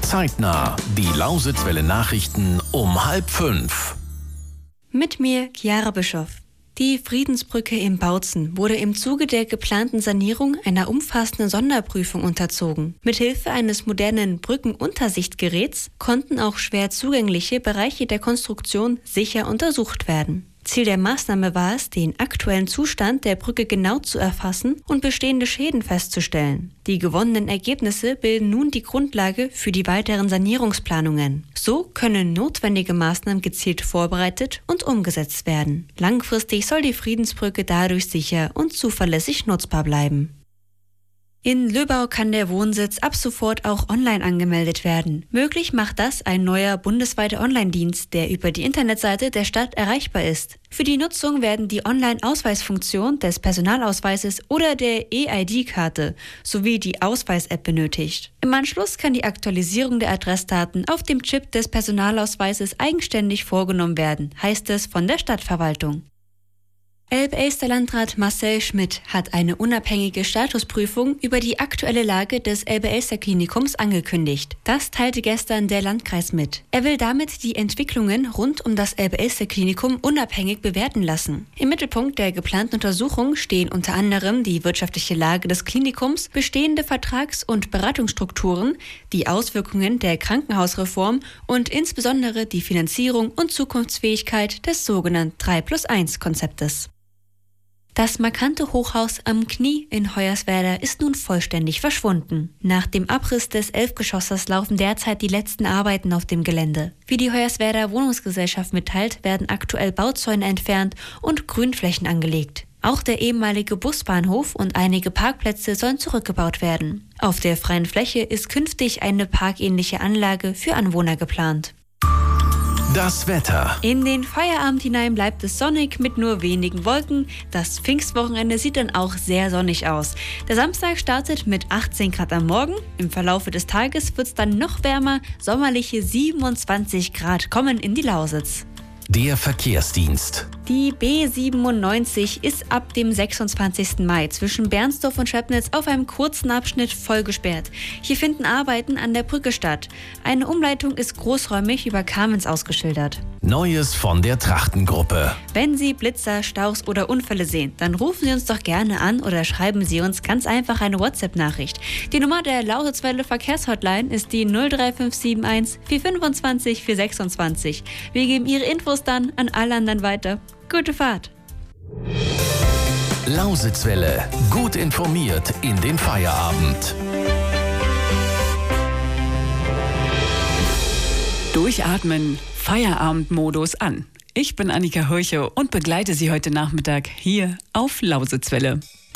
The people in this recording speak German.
Zeitnah. Die Lausitzwelle Nachrichten um 4:30. Mit mir, Chiara Bischoff. Die Friedensbrücke in Bautzen wurde im Zuge der geplanten Sanierung einer umfassenden Sonderprüfung unterzogen. Mithilfe eines modernen Brückenuntersichtgeräts konnten auch schwer zugängliche Bereiche der Konstruktion sicher untersucht werden. Ziel der Maßnahme war es, den aktuellen Zustand der Brücke genau zu erfassen und bestehende Schäden festzustellen. Die gewonnenen Ergebnisse bilden nun die Grundlage für die weiteren Sanierungsplanungen. So können notwendige Maßnahmen gezielt vorbereitet und umgesetzt werden. Langfristig soll die Friedensbrücke dadurch sicher und zuverlässig nutzbar bleiben. In Löbau kann der Wohnsitz ab sofort auch online angemeldet werden. Möglich macht das ein neuer bundesweiter Online-Dienst, der über die Internetseite der Stadt erreichbar ist. Für die Nutzung werden die Online-Ausweisfunktion des Personalausweises oder der eID-Karte sowie die Ausweis-App benötigt. Im Anschluss kann die Aktualisierung der Adressdaten auf dem Chip des Personalausweises eigenständig vorgenommen werden, heißt es von der Stadtverwaltung. Elbe-Elster-Landrat Marcel Schmidt hat eine unabhängige Statusprüfung über die aktuelle Lage des Elbe-Elster-Klinikums angekündigt. Das teilte gestern der Landkreis mit. Er will damit die Entwicklungen rund um das Elbe-Elster-Klinikum unabhängig bewerten lassen. Im Mittelpunkt der geplanten Untersuchung stehen unter anderem die wirtschaftliche Lage des Klinikums, bestehende Vertrags- und Beratungsstrukturen, die Auswirkungen der Krankenhausreform und insbesondere die Finanzierung und Zukunftsfähigkeit des sogenannten 3+1-Konzeptes. Das markante Hochhaus am Knie in Hoyerswerda ist nun vollständig verschwunden. Nach dem Abriss des 11-Geschosses laufen derzeit die letzten Arbeiten auf dem Gelände. Wie die Hoyerswerda Wohnungsgesellschaft mitteilt, werden aktuell Bauzäune entfernt und Grünflächen angelegt. Auch der ehemalige Busbahnhof und einige Parkplätze sollen zurückgebaut werden. Auf der freien Fläche ist künftig eine parkähnliche Anlage für Anwohner geplant. Das Wetter. In den Feierabend hinein bleibt es sonnig mit nur wenigen Wolken. Das Pfingstwochenende sieht dann auch sehr sonnig aus. Der Samstag startet mit 18 Grad am Morgen. Im Verlaufe des Tages wird es dann noch wärmer. Sommerliche 27 Grad kommen in die Lausitz. Der Verkehrsdienst. Die B97 ist ab dem 26. Mai zwischen Bernsdorf und Schöpnitz auf einem kurzen Abschnitt voll gesperrt. Hier finden Arbeiten an der Brücke statt. Eine Umleitung ist großräumig über Kamenz ausgeschildert. Neues von der Trachtengruppe. Wenn Sie Blitzer, Staus oder Unfälle sehen, dann rufen Sie uns doch gerne an oder schreiben Sie uns ganz einfach eine WhatsApp-Nachricht. Die Nummer der Lausitzwelle Verkehrshotline ist die 03571 425 426. Wir geben Ihre Infos dann an alle anderen weiter. Gute Fahrt! Lausitzwelle. Gut informiert in den Feierabend. Durchatmen, Feierabendmodus an. Ich bin Annika Hirche und begleite Sie heute Nachmittag hier auf Lausitzwelle.